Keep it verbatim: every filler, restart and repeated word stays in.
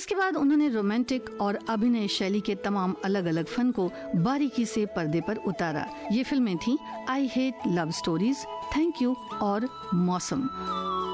इसके बाद उन्होंने रोमांटिक और अभिनय शैली के तमाम अलग अलग फन को बारीकी से पर्दे पर उतारा। ये फिल्में थी I hate love stories, thank you और मौसम।